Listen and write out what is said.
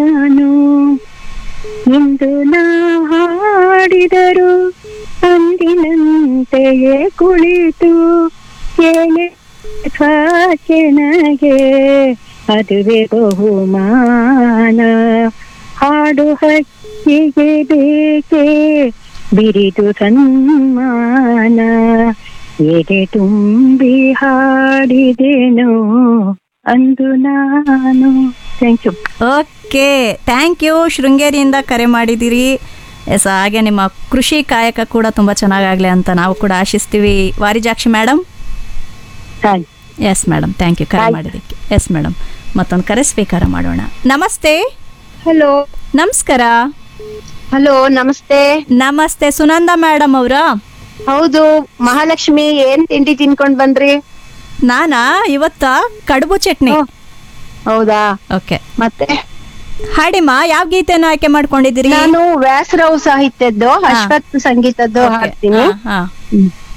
ನಾನು ಇಂದು ನಾ ಹಾಡಿದರು ಅಂದಿನಂತೆಯೇ ಕುಳಿತು ಕೇಳಿ ಸ್ವಾಚೆನಗೆ ಅದುವೇ ಬಹುಮಾನ. ಹಾಡು ಹಕ್ಕಿಗೆ ಬೇಕೆ ಬಿರಿದು ಸನ್ಮಾನ, ಎದೆ ತುಂಬಿ ಹಾಡಿದೆನೋ ಅಂದು ನಾನು. Thank you. Okay, thank you. ಶೃಂಗೇರಿಯಿಂದ ಕರೆ ಮಾಡಿದ್ದೀರಿ. ಎಸ್, ಹಾಗೆ ನಿಮ್ಮ ಕೃಷಿ ಕಾಯಕ ಕೂಡ ತುಂಬ ಚೆನ್ನಾಗಾಗಲಿ ಅಂತ ನಾವು ಕೂಡ ಆಶಿಸ್ತೀವಿ Varijakshi madam. Thank yes madam, thank you ಕರೆ ಮಾಡಿದ್ದಕ್ಕೆ. ಎಸ್ ಮೇಡಮ್, ಮತ್ತೊಂದು ಕರೆ ಸ್ವೀಕಾರ ಮಾಡೋಣ. ನಮಸ್ತೆ. ಹಲೋ ನಮಸ್ಕಾರ. ಹಲೋ ನಮಸ್ತೆ. ನಮಸ್ತೆ, ಸುನಂದ ಮೇಡಮ್ ಅವರಾ? ಹೌದು. ಮಹಾಲಕ್ಷ್ಮಿ, ಏನ್ ತಿಂಡಿ ತಿನ್ಕೊಂಡ್ ಬಂದ್ರಿ? ನಾನಾ ಇವತ್ತ ಕಡುಬು ಚಟ್ನಿ. ಹೌದಾ? ಓಕೆ, ಮತ್ತೆ ಹಾಡಿಮ್ಮ, ಯಾವ ಗೀತೆನ ಆಯ್ಕೆ ಮಾಡ್ಕೊಂಡಿದ್ದೀರಿ? ನಾನು ವ್ಯಾಸರಾವ್ ಸಾಹಿತ್ಯದ್ದು, ಅಶ್ವಥ್ ಸಂಗೀತದ್ದು Okay. ಹಾಡ್ತೀನಿ. ಹಾ, ಹಾ.